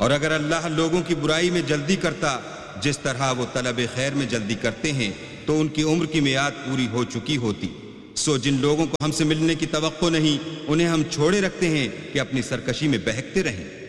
और अगर अल्लाह लोगों की बुराई में जल्दी करता जिस तरह वो तलब खैर में जल्दी करते हैं तो उनकी उम्र की मियाद पूरी हो चुकी होती। सो जिन लोगों को हमसे मिलने की तवक्को नहीं उन्हें हम छोड़े रखते हैं कि अपनी सरकशी में बहकते रहें।